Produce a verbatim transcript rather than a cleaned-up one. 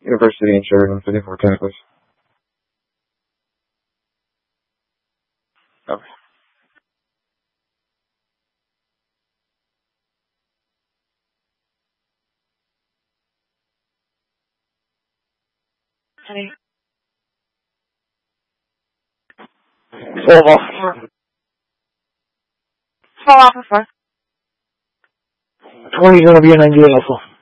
University in Sheridan, fifty-four campus. Okay. Honey. Full officer. Full officer. twenty is going to be a ninety-eight also.